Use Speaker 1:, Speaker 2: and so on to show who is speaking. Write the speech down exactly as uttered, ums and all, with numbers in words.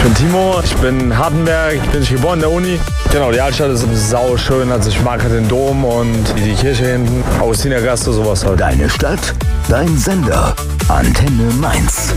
Speaker 1: Ich bin Timo, ich bin in Hardenberg, bin ich geboren in der Uni. Genau, die Altstadt ist sau schön, also ich mag halt den Dom und die Kirche hinten, Augustinergasse, sowas halt.
Speaker 2: Deine Stadt, dein Sender, Antenne Mainz.